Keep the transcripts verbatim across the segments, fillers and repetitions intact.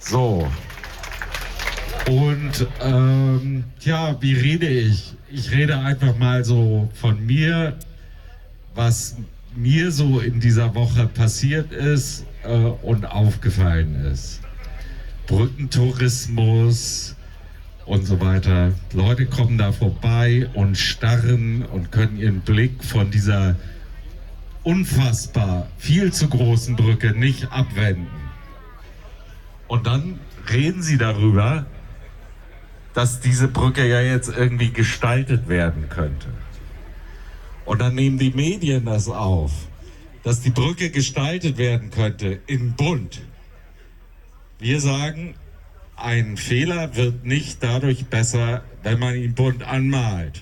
So. Und ähm, ja, wie rede ich? Ich rede einfach mal so von mir, was mir so in dieser Woche passiert ist äh, und aufgefallen ist. Brückentourismus und so weiter. Leute kommen da vorbei und starren und können ihren Blick von dieser unfassbar viel zu großen Brücke nicht abwenden. Und dann reden sie darüber, dass diese Brücke ja jetzt irgendwie gestaltet werden könnte. Und dann nehmen die Medien das auf, dass die Brücke gestaltet werden könnte in bunt. Wir sagen, ein Fehler wird nicht dadurch besser, wenn man ihn bunt anmalt.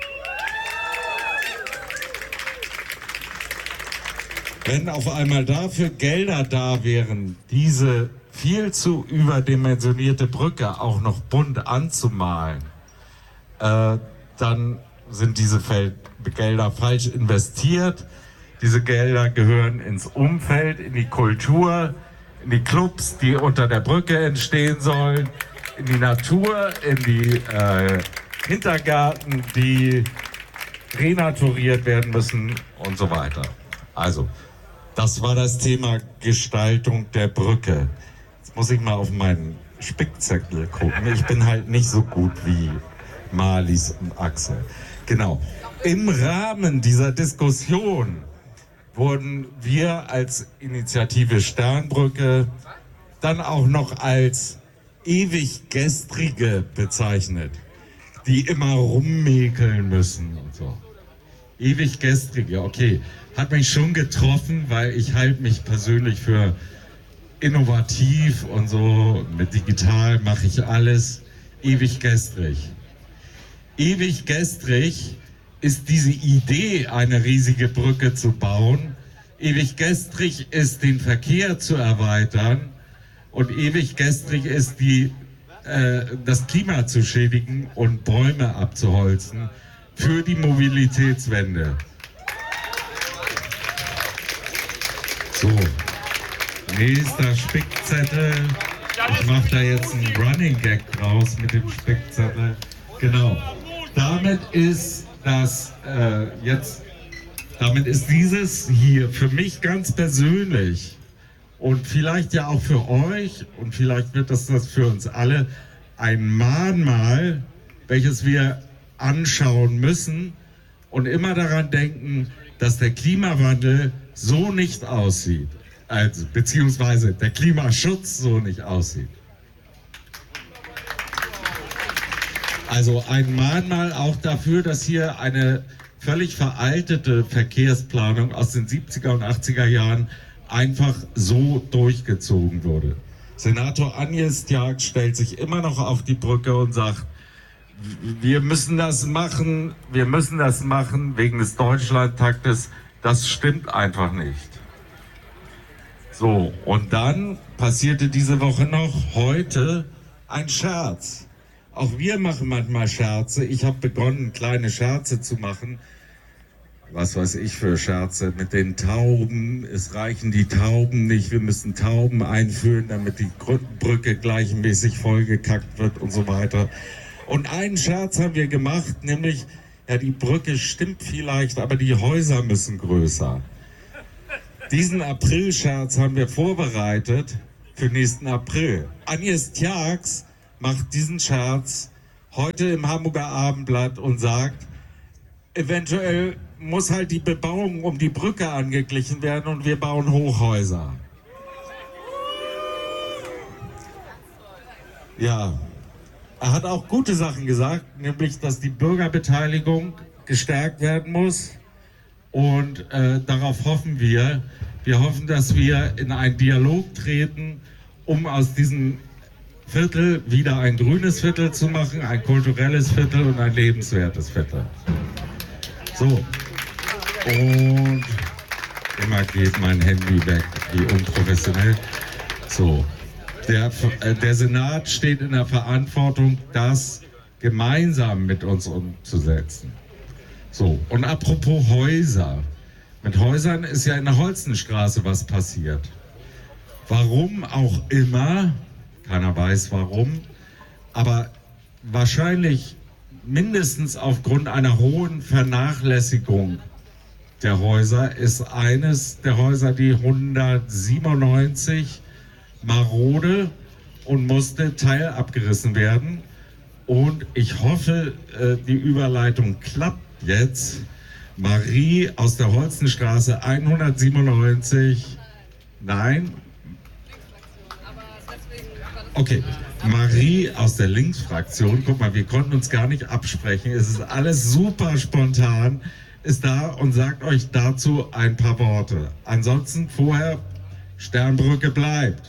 Wenn auf einmal dafür Gelder da wären, diese viel zu überdimensionierte Brücke auch noch bunt anzumalen, äh, dann sind diese Fel- Gelder falsch investiert. Diese Gelder gehören ins Umfeld, in die Kultur, in die Clubs, die unter der Brücke entstehen sollen, in die Natur, in die äh, Hintergärten, die renaturiert werden müssen und so weiter. Also, das war das Thema Gestaltung der Brücke. Jetzt muss ich mal auf meinen Spickzettel gucken. Ich bin halt nicht so gut wie Marlies und Axel. Genau. Im Rahmen dieser Diskussion wurden wir als Initiative Sternbrücke dann auch noch als ewig Gestrige bezeichnet, die immer rummäkeln müssen und so. Ewig Gestrige, okay. Hat mich schon getroffen, weil ich halte mich persönlich für innovativ und so. Mit digital mache ich alles. Ewig gestrig. Ewig gestrig ist diese Idee, eine riesige Brücke zu bauen. Ewig gestrig ist, den Verkehr zu erweitern. Und ewig gestrig ist, die, äh, das Klima zu schädigen und Bäume abzuholzen für die Mobilitätswende. So, nächster Spickzettel. Ich mache da jetzt einen Running Gag draus mit dem Spickzettel. Genau. Damit ist das äh, jetzt, damit ist dieses hier für mich ganz persönlich und vielleicht ja auch für euch und vielleicht wird das das für uns alle ein Mahnmal, welches wir anschauen müssen und immer daran denken, dass der Klimawandel so nicht aussieht, also beziehungsweise der Klimaschutz so nicht aussieht. Also ein Mahnmal auch dafür, dass hier eine völlig veraltete Verkehrsplanung aus den siebziger und achtziger Jahren einfach so durchgezogen wurde. Senator Agnes Tjax stellt sich immer noch auf die Brücke und sagt, wir müssen das machen, wir müssen das machen wegen des Deutschlandtaktes. Das stimmt einfach nicht. So, und dann passierte diese Woche noch heute ein Scherz. Auch wir machen manchmal Scherze. Ich habe begonnen, kleine Scherze zu machen. Was weiß ich für Scherze mit den Tauben. Es reichen die Tauben nicht. Wir müssen Tauben einführen, damit die Brücke gleichmäßig vollgekackt wird und so weiter. Und einen Scherz haben wir gemacht, nämlich, ja, die Brücke stimmt vielleicht, aber die Häuser müssen größer. Diesen April-Scherz haben wir vorbereitet für nächsten April. Agnes Tjax macht diesen Scherz heute im Hamburger Abendblatt und sagt, eventuell muss halt die Bebauung um die Brücke angeglichen werden und wir bauen Hochhäuser. Ja, er hat auch gute Sachen gesagt, nämlich, dass die Bürgerbeteiligung gestärkt werden muss und äh, darauf hoffen wir. Wir hoffen, dass wir in einen Dialog treten, um aus diesem Viertel wieder ein grünes Viertel zu machen, ein kulturelles Viertel und ein lebenswertes Viertel. So, und immer geht mein Handy weg, wie unprofessionell. So, der, äh, der Senat steht in der Verantwortung, das gemeinsam mit uns umzusetzen. So, und apropos Häuser. Mit Häusern ist ja in der Holzenstraße was passiert. Warum auch immer, Keiner weiß warum. Aber wahrscheinlich mindestens aufgrund einer hohen Vernachlässigung der Häuser ist eines der Häuser die hundertsiebenundneunzig marode und musste teilabgerissen werden. Und ich hoffe, die Überleitung klappt jetzt. Marie aus der Holzenstraße hundertsiebenundneunzig. Nein? Okay, Marie aus der Linksfraktion. Guck mal, wir konnten uns gar nicht absprechen. Es ist alles super spontan. Ist da und sagt euch dazu ein paar Worte. Ansonsten vorher, Sternbrücke bleibt.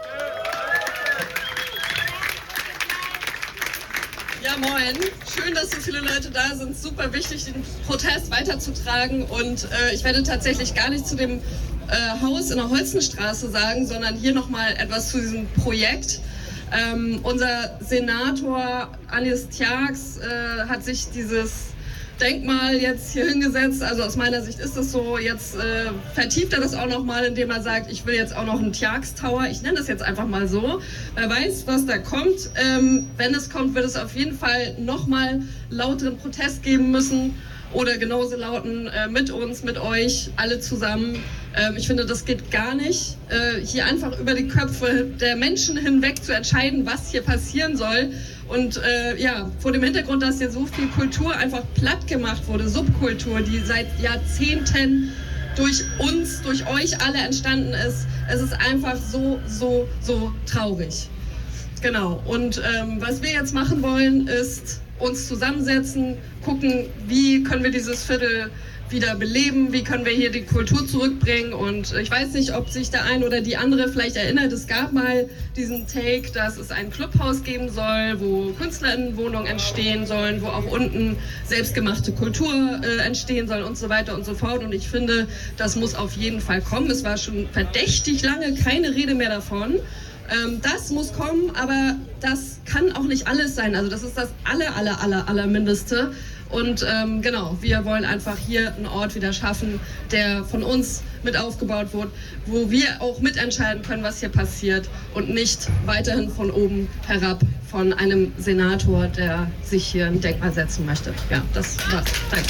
Ja, moin. Schön, dass so viele Leute da sind. Super wichtig, den Protest weiterzutragen. Und äh, ich werde tatsächlich gar nicht zu dem äh, Haus in der Holzenstraße sagen, sondern hier nochmal etwas zu diesem Projekt. Ähm, unser Senator Anis Tjax äh, hat sich dieses Denkmal jetzt hier hingesetzt. Also aus meiner Sicht ist es so. Jetzt äh, vertieft er das auch nochmal, indem er sagt, ich will jetzt auch noch einen Tjax Tower. Ich nenne das jetzt einfach mal so. Wer weiß, was da kommt. Ähm, wenn es kommt, wird es auf jeden Fall nochmal lauteren Protest geben müssen. Oder genauso lauten äh, mit uns, mit euch, alle zusammen. Ähm, ich finde, das geht gar nicht, äh, hier einfach über die Köpfe der Menschen hinweg zu entscheiden, was hier passieren soll. Und äh, ja, vor dem Hintergrund, dass hier so viel Kultur einfach platt gemacht wurde, Subkultur, die seit Jahrzehnten durch uns, durch euch alle entstanden ist. Es ist einfach so, so, so traurig. Genau. Und ähm, was wir jetzt machen wollen, ist uns zusammensetzen, gucken, wie können wir dieses Viertel wieder beleben, wie können wir hier die Kultur zurückbringen. Und ich weiß nicht, ob sich der eine oder die andere vielleicht erinnert, es gab mal diesen Take, dass es ein Clubhaus geben soll, wo KünstlerInnenwohnungen entstehen sollen, wo auch unten selbstgemachte Kultur äh, entstehen soll und so weiter und so fort. Und ich finde, das muss auf jeden Fall kommen. Es war schon verdächtig lange keine Rede mehr davon. Ähm, das muss kommen, aber das kann auch nicht alles sein. Also das ist das aller, aller, aller, aller Mindeste. Und ähm, genau, wir wollen einfach hier einen Ort wieder schaffen, der von uns mit aufgebaut wird, wo wir auch mitentscheiden können, was hier passiert und nicht weiterhin von oben herab von einem Senator, der sich hier ein Denkmal setzen möchte. Ja, das war's. Danke.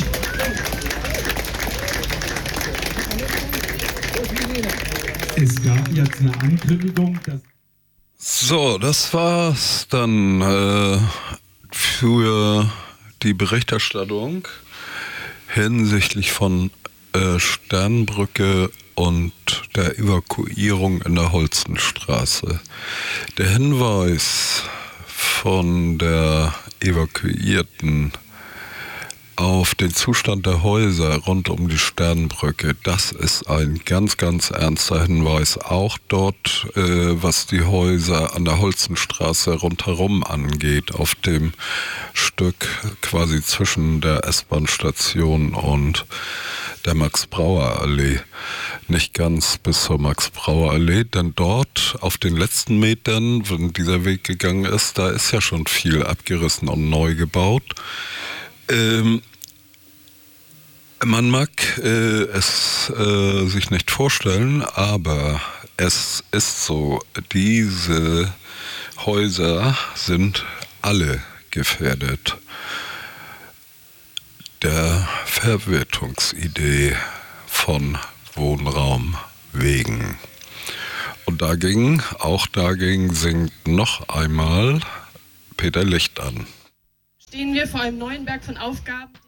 Es gab jetzt eine Ankündigung, dass... So, das war's dann äh, für die Berichterstattung hinsichtlich von äh, Sternbrücke und der Evakuierung in der Holzenstraße. Der Hinweis von der Evakuierten auf den Zustand der Häuser rund um die Sternbrücke, das ist ein ganz, ganz ernster Hinweis. Auch dort, äh, was die Häuser an der Holzenstraße rundherum angeht, auf dem Stück quasi zwischen der S-Bahn-Station und der Max-Brauer-Allee. Nicht ganz bis zur Max-Brauer-Allee, denn dort auf den letzten Metern, wenn dieser Weg gegangen ist, da ist ja schon viel abgerissen und neu gebaut. Ähm, man mag äh, es äh, sich nicht vorstellen, aber es ist so, diese Häuser sind alle gefährdet der Verwertungsidee von Wohnraum wegen. Und dagegen, auch dagegen singt noch einmal Peter Licht an. Stehen wir vor einem neuen Berg von Aufgaben.